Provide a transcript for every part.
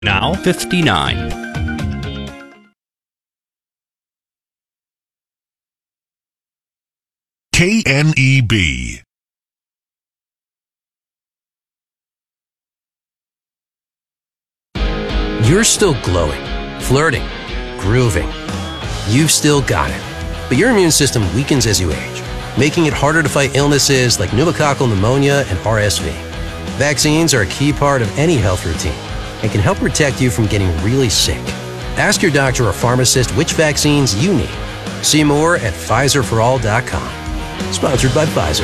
Now 59. KNEB. You're still glowing, flirting, grooving. You've still got it. But your immune system weakens as you age, making it harder to fight illnesses like pneumococcal pneumonia and RSV. Vaccines are a key part of any health routine and can help protect you from getting really sick. Ask your doctor or pharmacist which vaccines you need. See more at PfizerForAll.com. Sponsored by Pfizer.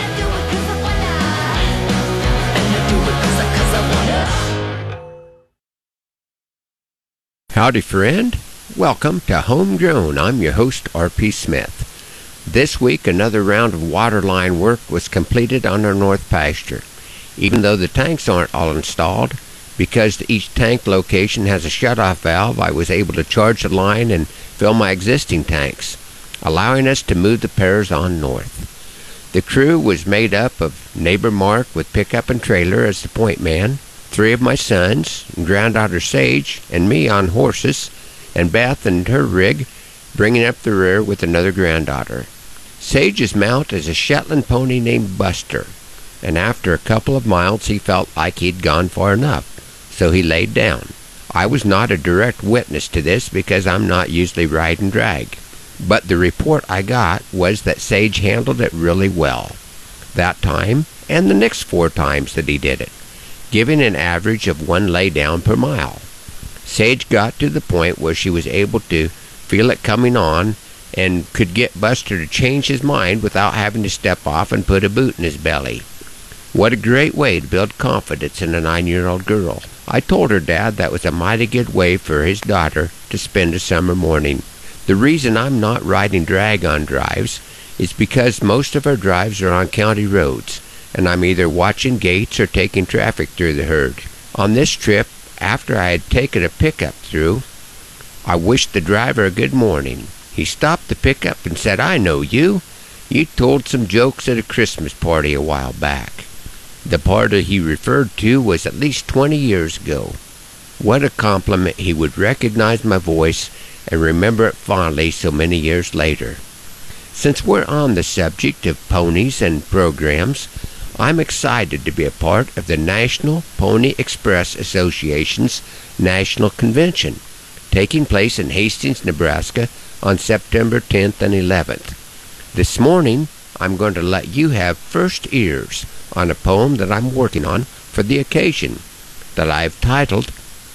Howdy, friend. Welcome to Homegrown. I'm your host, R.P. Smith. This week, another round of waterline work was completed on our north pasture. Even though the tanks aren't all installed, because each tank location has a shutoff valve, I was able to charge the line and fill my existing tanks, allowing us to move the pairs on north. The crew was made up of neighbor Mark with pickup and trailer as the point man, 3 of my sons, granddaughter Sage, and me on horses, and Beth and her rig bringing up the rear with another granddaughter. Sage's mount is a Shetland pony named Buster, and after a couple of miles he felt like he'd gone far enough, so he laid down. I was not a direct witness to this because I'm not usually ride and drag, but the report I got was that Sage handled it really well that time and the next 4 times that he did it, giving an average of 1 laydown per mile. Sage got to the point where she was able to feel it coming on and could get Buster to change his mind without having to step off and put a boot in his belly. What a great way to build confidence in a 9-year-old girl. I told her dad that was a mighty good way for his daughter to spend a summer morning. The reason I'm not riding drag on drives is because most of our drives are on county roads, and I'm either watching gates or taking traffic through the herd. On this trip, after I had taken a pickup through, I wished the driver a good morning. He stopped the pickup and said, "I know you. You told some jokes at a Christmas party a while back." The party he referred to was at least 20 years ago. What a compliment he would recognize my voice and remember it fondly so many years later. Since we're on the subject of ponies and programs, I'm excited to be a part of the National Pony Express Association's National Convention, taking place in Hastings, Nebraska on September 10th and 11th. This morning, I'm going to let you have first ears on a poem that I'm working on for the occasion that I've titled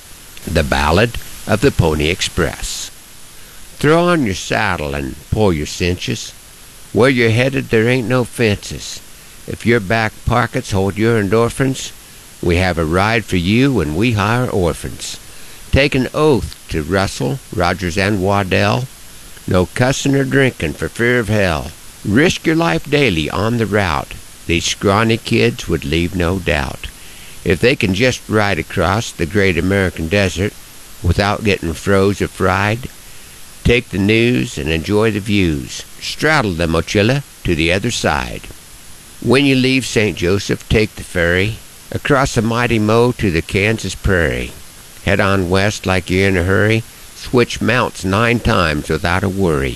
The Ballad of the Pony Express. Throw on your saddle and pull your cinches. Where you're headed there ain't no fences. If your back pockets hold your endorphins, we have a ride for you and we hire orphans. Take an oath to Russell, Rogers, and Waddell. No cussing or drinking for fear of hell. Risk your life daily on the route. These scrawny kids would leave no doubt. If they can just ride across the great American desert without getting froze or fried, take the news and enjoy the views. Straddle the mochila to the other side. When you leave St. Joseph, take the ferry across the mighty Mo to the Kansas prairie. Head on west like you're in a hurry. Switch mounts 9 times without a worry.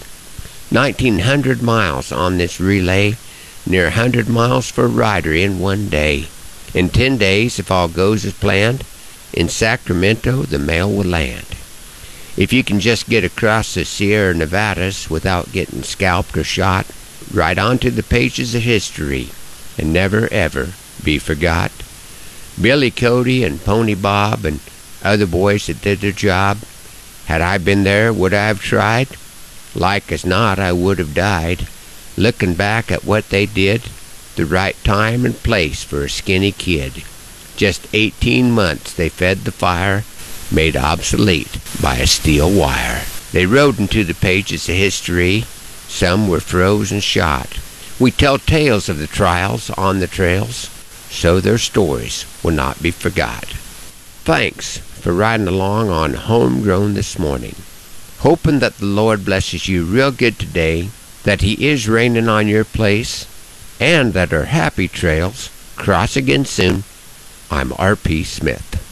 1,900 miles on this relay, near 100 miles for a rider in 1 day. In 10 days, if all goes as planned, in Sacramento the mail will land. If you can just get across the Sierra Nevadas without getting scalped or shot, ride on to the pages of history and never ever be forgot. Billy Cody and Pony Bob and other boys that did their job, had I been there, would I have tried? Like as not, I would have died. Looking back at what they did, the right time and place for a skinny kid. Just 18 months they fed the fire, made obsolete by a steel wire. They rode into the pages of history. Some were froze and shot. We tell tales of the trials on the trails, so their stories will not be forgot. Thanks for riding along on Homegrown this morning. Hoping that the Lord blesses you real good today, that He is raining on your place, and that our happy trails cross again soon. I'm R.P. Smith.